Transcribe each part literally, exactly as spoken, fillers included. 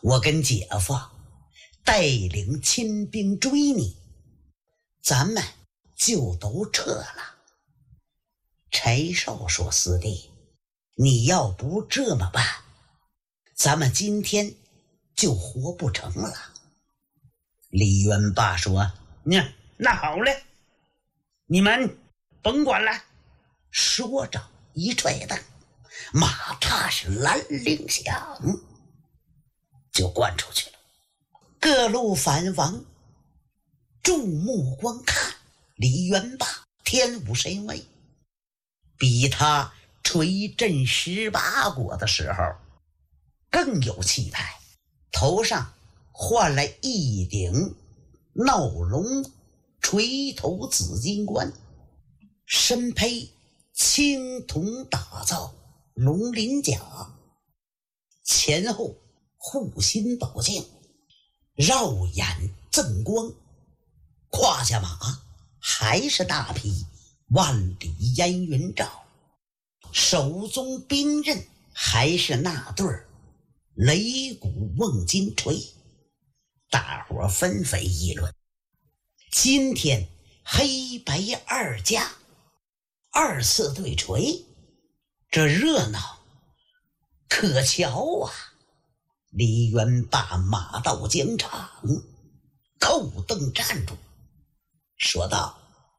我跟姐夫带领亲兵追你，咱们就都撤了。柴寿说：四弟，你要不这么办，咱们今天就活不成了。李元霸说：那那好嘞，你们甭管了。说着一踹蹬，马踏是兰铃响，就灌出去了。各路藩王注目观看，李元霸天无神威，比他锤震十八国的时候更有气派，头上换了一顶闹龙垂头紫金冠，身披青铜打造龙鳞甲，前后护心宝镜，绕眼锃光，胯下马还是那匹万里烟云罩，手中兵刃还是那对擂鼓瓮金锤。大伙纷纷议论，今天黑白二家二次对锤，这热闹可瞧啊！李元霸马到疆场，扣凳站住，说道：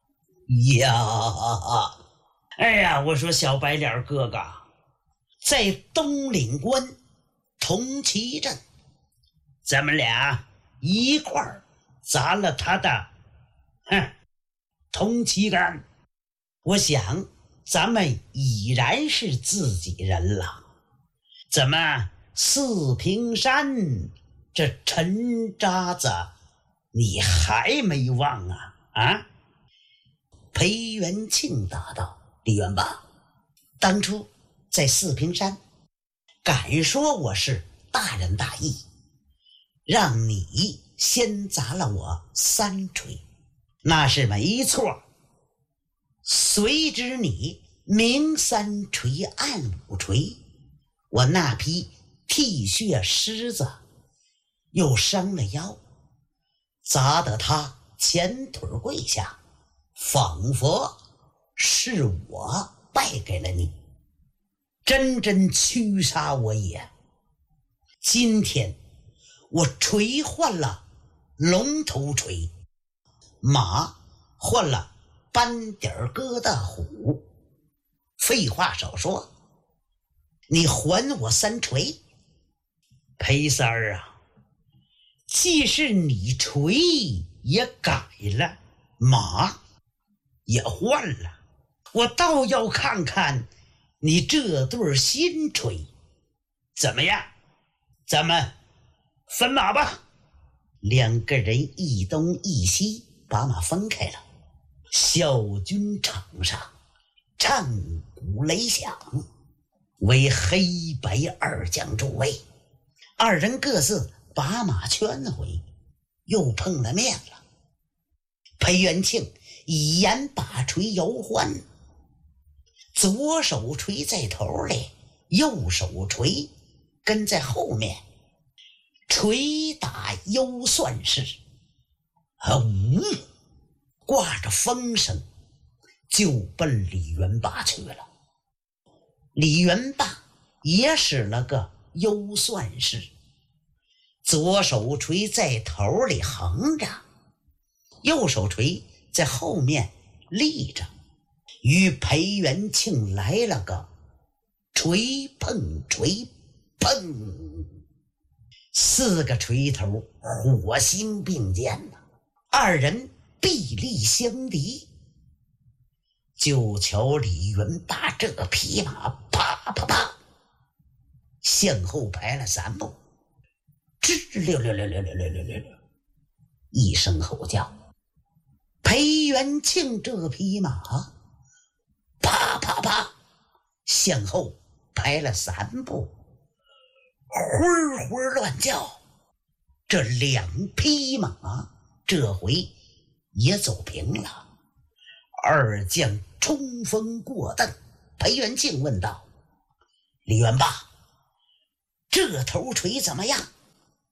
呀，哎呀，我说小白脸哥哥，在东岭关同旗阵，咱们俩一块儿砸了他的哼铜旗杆，我想咱们已然是自己人了。怎么四平山这陈渣子你还没忘啊？啊！裴元庆答道：李元霸，当初在四平山敢说我是大仁大义，让你先砸了我三锤，那是没错。随之你明三锤暗五锤，我那匹剃血狮子又伤了腰，砸得他前腿跪下，仿佛是我败给了你，真真屈杀我也。今天我锤换了龙头锤，马换了斑点疙瘩虎，废话少说，你还我三锤。裴三儿啊，既是你锤也改了，马也换了，我倒要看看你这对新锤怎么样，咱们分马吧。两个人一东一西把马分开了，小军场上战鼓擂响，为黑白二将诸位，二人各自把马圈回，又碰了面了。裴元庆以言把锤摇换，左手锤在头里，右手锤跟在后面，锤打优算式，啊呜，挂着风声就奔李元霸去了。李元霸也使了个优算式，左手锤在头里横着，右手锤在后面立着，与裴元庆来了个锤碰锤碰，四个锤头火星并肩呢，二人臂力相敌。就瞧李元霸这匹马啪啪啪向后排了三步，吱溜溜溜溜溜溜溜溜溜一声吼叫。裴元庆这匹马啪啪啪向后排了三步，灰灰乱叫。这两匹马这回也走平了。二将冲锋过邓，裴元庆问道：李元霸，这头锤怎么样？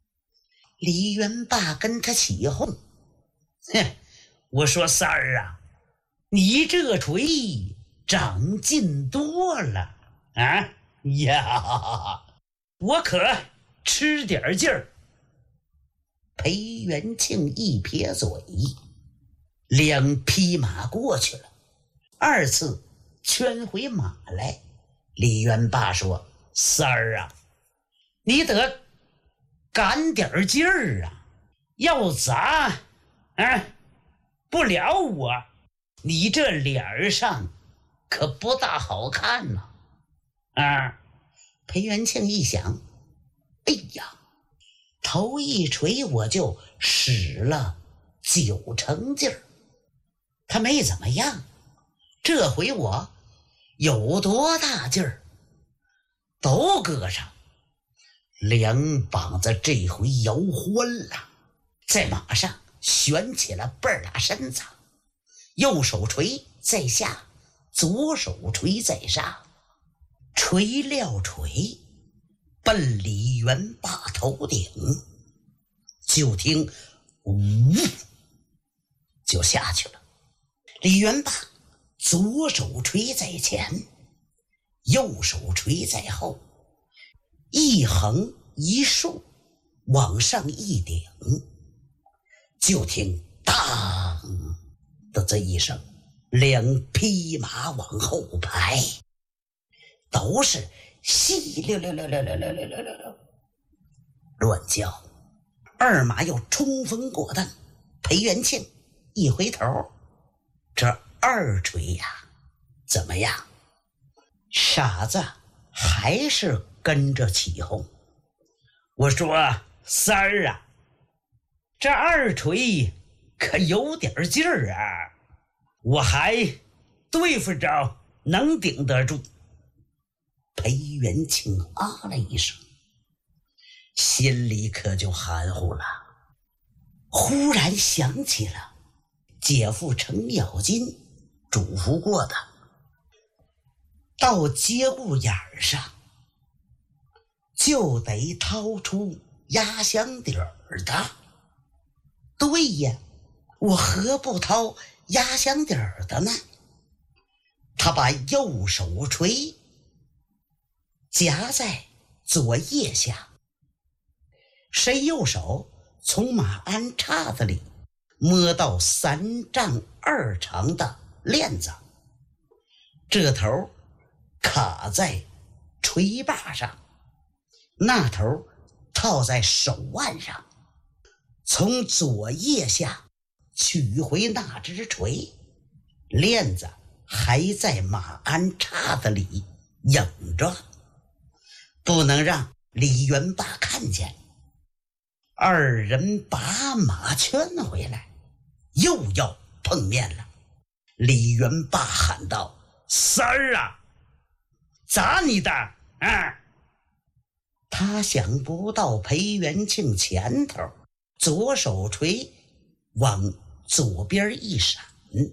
李元霸跟他起哄，哼，我说三儿啊，你这锤长进多了啊呀，我可吃点劲儿。裴元庆一撇嘴，两匹马过去了，二次圈回马来。李元霸说：“三儿啊，你得赶点劲儿啊，要砸啊不了我，你这脸上可不大好看呐。”啊，裴元庆一想，哎呀，头一锤我就使了九成劲儿，他没怎么样，这回我有多大劲儿都搁上。两膀子这回摇欢了，在马上旋起了倍儿大身子，右手锤在下，左手锤在上，锤料锤奔李元霸头顶，就听呜就下去了。李元霸左手锤在前，右手锤在后，一横一竖往上一顶，就听当的这一声，两匹马往后排，都是稀溜溜溜溜溜溜溜溜溜乱叫。二马又冲锋过蹬，裴元庆一回头，这二锤呀怎么样？傻子还是跟着起哄。我说三儿啊，这二锤可有点劲儿啊，我还对付着能顶得住。裴元庆啊了一声，心里可就含糊了。忽然想起了姐夫程咬金嘱咐过的，到节骨眼上就得掏出压箱底儿的。对呀，我何不掏压箱底儿的呢？他把右手锤夹在左腋下，伸右手从马鞍叉子里摸到三丈二长的链子，这头卡在锤把上，那头套在手腕上，从左腋下取回那只锤，链子还在马鞍叉子里影着，不能让李元霸看见。二人把马圈回来，又要碰面了。李元霸喊道：“三儿啊，砸你的啊！”他想不到裴元庆前头，左手锤往左边一闪，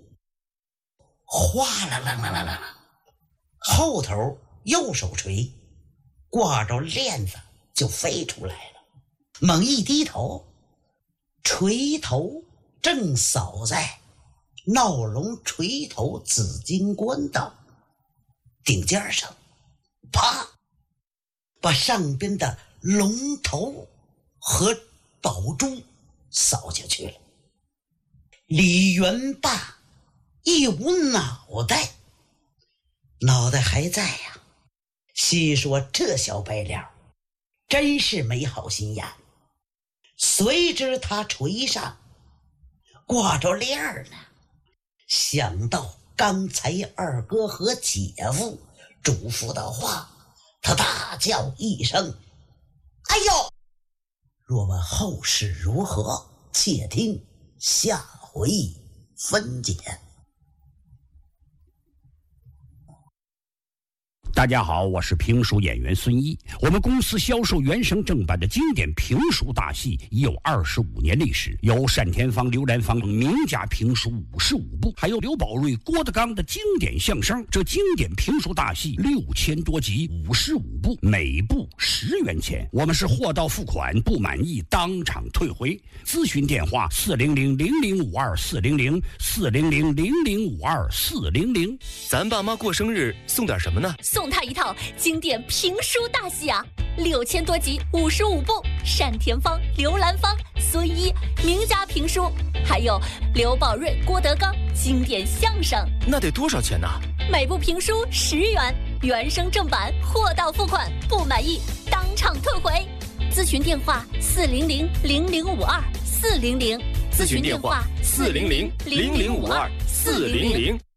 哗啦啦啦啦啦，后头右手锤挂着链子就飞出来了。猛一低头，锤头正扫在闹龙锤头紫金冠的顶尖上，啪，把上边的龙头和宝珠扫下去了。李元霸一捂脑袋，脑袋还在呀、啊，细说这小白脸真是没好心眼。谁知他锤上挂着链儿呢，想到刚才二哥和姐夫嘱咐的话，他大叫一声：“哎呦！”若问后事如何，且听下回分解。 大家好，我是评书演员孙一。我们公司销售原声正版的经典评书大戏已有二十五年历史，有单田芳、刘兰芳名家评书五十五部，还有刘宝瑞、郭德纲的经典相声。这经典评书大戏六千多集，五十五部，每部十元钱。我们是货到付款，不满意当场退回。咨询电话：四零零零零五二四零零四零零零零五二四零零。 咱爸妈过生日送点什么呢？ 送他一套经典评书大戏啊，六千多集，五十五部，单田芳、刘兰芳、孙一名家评书，还有刘宝瑞、郭德纲经典相声。 那得多少钱呢？ 每部评书十元，原声正版，货到付款，不满意当场退回。咨询电话：四零零零零五二四零零。 咨询电话：四零零零零五二四零零。